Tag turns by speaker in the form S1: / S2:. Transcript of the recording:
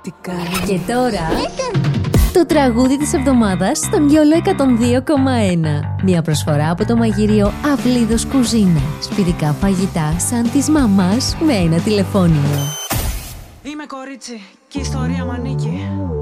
S1: τι κάνει.
S2: Και τώρα το τραγούδι της εβδομάδας στον Γιόλο 102,1. Μια προσφορά από το μαγείριο Αυλίδος Κουζίνα. Σπιτικά φαγητά σαν της μαμάς με ένα τηλεφώνημα.
S1: Είμαι κορίτσι και η ιστορία μ' ανήκει.